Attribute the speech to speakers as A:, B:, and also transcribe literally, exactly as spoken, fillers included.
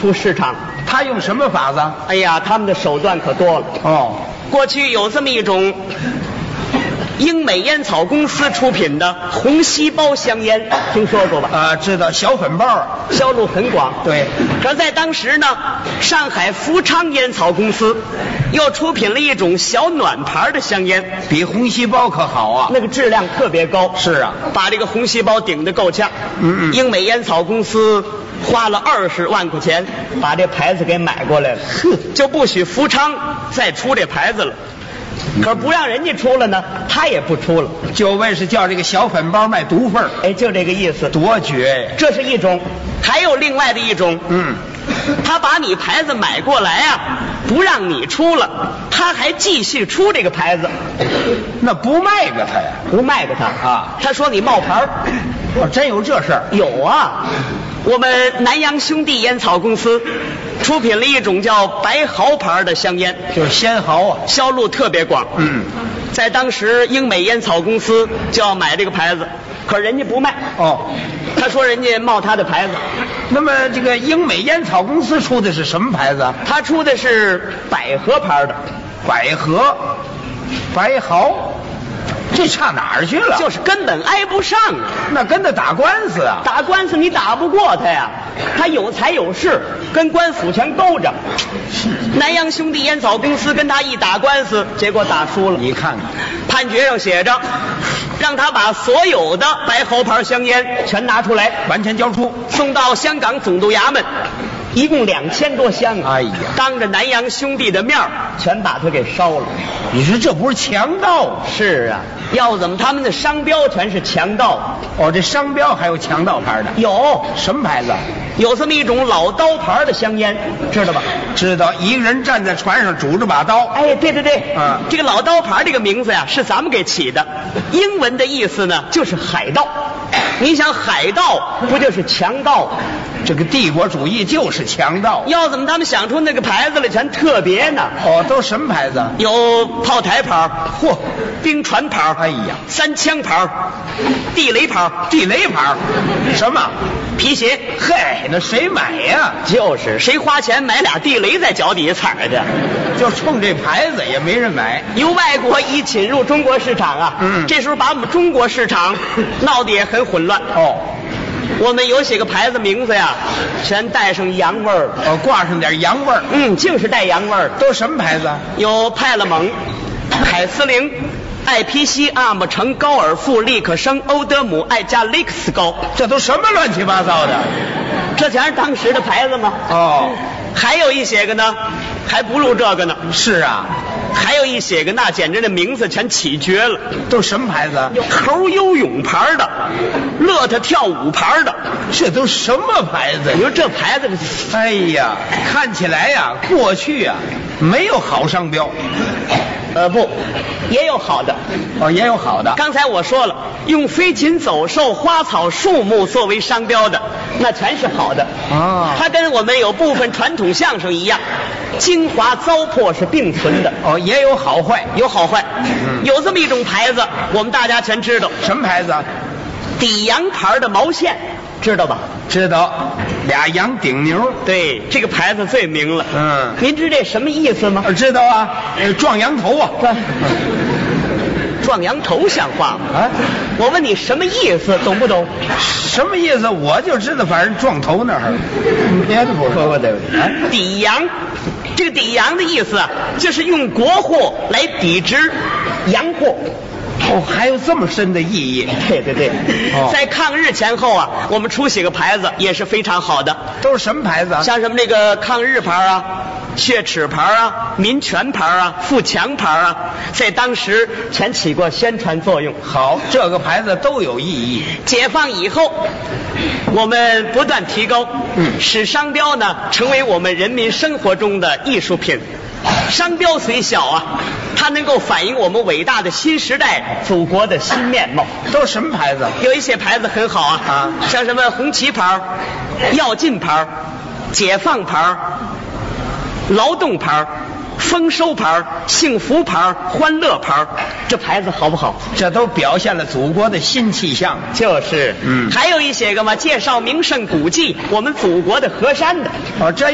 A: 出市场。
B: 他用什么法子？
A: 哎呀，他们的手段可多了。
B: 哦，
A: 过去有这么一种英美烟草公司出品的红细胞香烟，听说过吧？
B: 啊，知道，小粉包，
A: 销路很广。
B: 对，
A: 可在当时呢，上海福昌烟草公司又出品了一种小暖牌的香烟，
B: 比红细胞可好啊，
A: 那个质量特别高。
B: 是啊，
A: 把这个红细胞顶得够呛。
B: 嗯嗯，
A: 英美烟草公司花了二十万块钱把这牌子给买过来了，就不许福昌再出这牌子了。可是不让人家出了呢，他也不出了，
B: 就为是叫这个小粉包卖毒份儿。
A: 哎，就这个意思，
B: 多绝呀！
A: 这是一种，还有另外的一种，
B: 嗯，
A: 他把你牌子买过来啊，不让你出了，他还继续出这个牌子，
B: 那不卖给他呀？
A: 不卖给他
B: 啊？
A: 他说你冒牌儿。
B: 哦，真有这事儿？
A: 有啊，我们南洋兄弟烟草公司出品了一种叫白毫牌的香烟，
B: 就是仙毫啊，
A: 销路特别广。
B: 嗯，
A: 在当时英美烟草公司就要买这个牌子，可人家不卖。
B: 哦，
A: 他说人家冒他的牌子。
B: 那么这个英美烟草公司出的是什么牌子？
A: 他出的是百合牌的。
B: 百合，白毫，这差哪儿去了？
A: 就是根本挨不上啊！
B: 那跟他打官司啊？
A: 打官司你打不过他呀，他有财有势，跟官府全勾着。南洋兄弟烟草公司跟他一打官司，结果打输了。
B: 你看看，
A: 判决上写着，让他把所有的白毫牌香烟全拿出来，
B: 完全交出，
A: 送到香港总督衙门。一共两千多箱啊！
B: 哎呀，
A: 当着南洋兄弟的面全把它给烧了。
B: 你说这不是强盗？
A: 是啊，要怎么他们的商标全是强盗？
B: 哦，这商标还有强盗牌的？
A: 有。
B: 什么牌子？
A: 有这么一种老刀牌的香烟，知道吧？
B: 知道，一个人站在船上拄着把刀。
A: 哎，对对对，
B: 嗯，
A: 这个老刀牌这个名字呀，是咱们给起的，英文的意思呢就是海盗。你想海盗不就是强盗？
B: 这个帝国主义就是强盗。
A: 要怎么他们想出那个牌子来全特别呢？
B: 哦，都什么牌子？
A: 有炮台牌，
B: 嚯，
A: 冰船牌，
B: 哎呀，
A: 三枪牌，地雷牌，
B: 地雷牌，什么？
A: 皮鞋。
B: 嘿，那谁买呀？
A: 就是谁花钱买俩地雷在脚底下踩着，
B: 就冲这牌子也没人买。
A: 由外国一侵入中国市场啊，
B: 嗯，
A: 这时候把我们中国市场闹得也很混乱。
B: 哦，
A: 我们有些个牌子名字呀，全带上洋味儿，
B: 哦，挂上点洋味儿。
A: 嗯，就是带洋味儿。
B: 都什么牌子？
A: 有派勒蒙、凯司令、艾皮西、阿姆城、高尔夫、利克生、欧德姆、艾加利克斯高，
B: 这都什么乱七八糟的？
A: 这全是当时的牌子吗？
B: 哦，
A: 还有一些个呢，还不如这个呢。
B: 是啊，
A: 还有一些个那简直那名字全起绝了。
B: 都什么牌子？
A: 有猴游泳牌的，乐特跳舞牌的，
B: 这都什么牌子？
A: 你说这牌子，
B: 哎呀，看起来呀，过去呀没有好商标。
A: 呃不，也有好的。
B: 哦，也有好的。
A: 刚才我说了，用飞禽走兽、花草树木作为商标的，那全是好的。
B: 哦，
A: 它跟我们有部分传统相声一样，精华糟粕是并存的。
B: 哦，也有好坏，
A: 有好坏。
B: 嗯，
A: 有这么一种牌子，我们大家全知道。
B: 什么牌子？
A: 底洋牌的毛线，知道吧？
B: 知道，俩羊顶牛。
A: 对，这个牌子最明了。
B: 嗯，
A: 您知这什么意思吗？
B: 知道啊，呃，撞羊头啊。
A: 撞羊头像话吗？
B: 啊，
A: 我问你什么意思，懂不懂？
B: 什么意思？我就知道，反正撞头那儿，别的不说，对不对？啊，
A: 抵洋，这个抵洋的意思啊，就是用国货来抵制洋货。
B: 哦，还有这么深的意义？
A: 对对对，
B: 哦，
A: 在抗日前后啊，我们出些个牌子也是非常好的。
B: 都是什么牌子啊？
A: 像什么那个抗日牌啊、血耻牌啊、民权牌啊、富强牌啊，在当时全起过宣传作用。
B: 好，这个牌子都有意义。
A: 解放以后，我们不断提高，
B: 嗯，
A: 使商标呢成为我们人民生活中的艺术品。商标虽小啊，它能够反映我们伟大的新时代祖国的新面貌。
B: 都是什么牌子？
A: 有一些牌子很好啊，
B: 啊，
A: 像什么红旗牌、要进牌、解放牌、劳动牌、丰收牌、幸福牌、欢乐牌，这牌子好不好？
B: 这都表现了祖国的新气象。
A: 就是，
B: 嗯，
A: 还有一些个嘛，介绍名胜古迹，我们祖国的河山的。
B: 哦，这